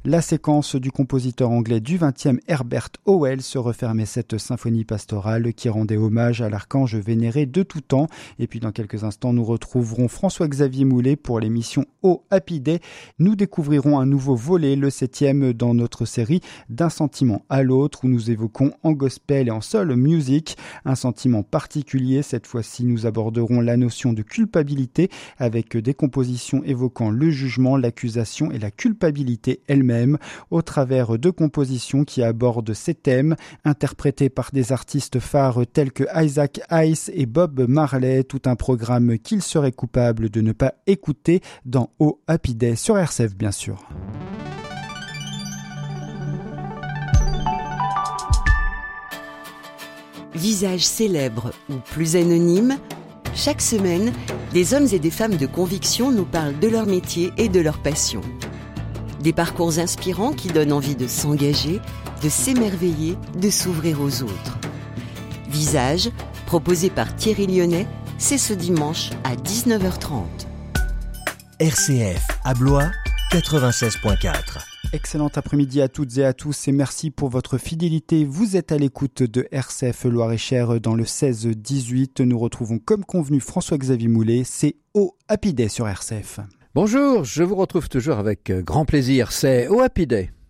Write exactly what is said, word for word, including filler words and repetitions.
La séquence du compositeur anglais du vingtième Herbert Howell se refermait cette symphonie pastorale qui rendait hommage à l'archange vénéré de tout temps. Et puis dans quelques instants, nous retrouverons François-Xavier Moulet pour l'émission Oh Happy Day. Nous découvrirons un nouveau volet, le septième dans notre série D'un sentiment à l'autre, où nous évoquons en gospel et en soul music un sentiment particulier. Cette fois-ci, nous aborderons la notion de culpabilité avec des compositions évoquant le jugement, l'accusation et la culpabilité elle-même au travers de compositions qui abordent ces thèmes, interprétées par des artistes phares tels que Isaac Hayes et Bob Marley, tout un programme qu'il serait coupable de ne pas écouter dans Oh Happy Day sur R C F bien sûr. Visages célèbres ou plus anonymes, chaque semaine, des hommes et des femmes de conviction nous parlent de leur métier et de leur passion. Des parcours inspirants qui donnent envie de s'engager, de s'émerveiller, de s'ouvrir aux autres. Visages, proposé par Thierry Lyonnais, c'est ce dimanche à dix-neuf heures trente. R C F à Blois, quatre-vingt-seize virgule quatre. Excellent après-midi à toutes et à tous et merci pour votre fidélité. Vous êtes à l'écoute de R C F Loire-et-Cher dans le seize dix-huit. Nous retrouvons comme convenu François-Xavier Moulet. C'est Oh Happy Day sur R C F. Bonjour, je vous retrouve toujours avec grand plaisir. C'est Oh Happy Day.